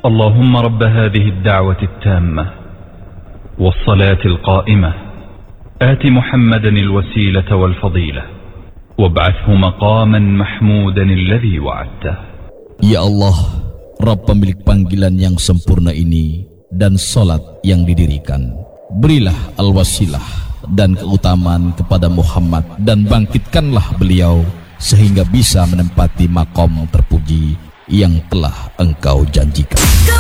اللهم رب هذه الدعوة التامة والصلاة القائمة آت محمدا الوسيلة والفضيلة وابعثه مقاما محمودا الذي وعدته. Ya Allah, Rabb pemilik panggilan yang sempurna ini dan salat yang didirikan, berilah al-wasilah dan keutamaan kepada Muhammad dan bangkitkanlah beliau sehingga bisa menempati makom terpuji yang telah Engkau janjikan.